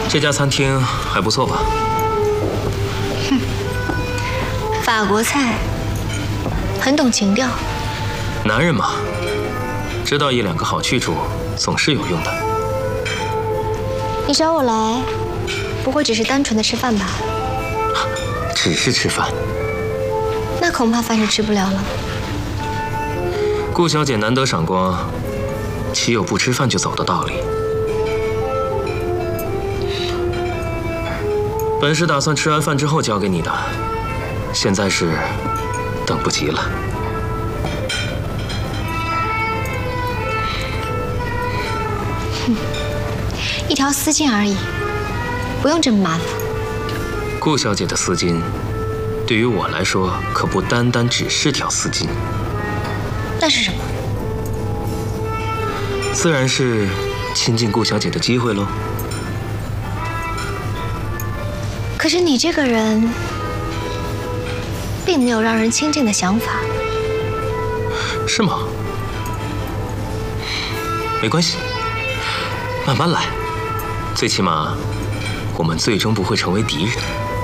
这家餐厅还不错吧？ 哼，法国菜，很懂情调。 男人嘛，知道一两个好去处总是有用的。 你找我来，不会只是单纯的吃饭吧？ 只是吃饭， 那恐怕饭是吃不了了。 顾小姐难得赏光，岂有不吃饭就走的道理？本是打算吃完饭之后交给你的，现在是等不及了。 哼，一条丝巾而已，不用这么麻烦。 顾小姐的丝巾，对于我来说可不单单只是条丝巾。 那是什么？ 自然是亲近顾小姐的机会喽。 可是你这个人，并没有让人亲近的想法。 是吗？没关系，慢慢来，最起码我们最终不会成为敌人。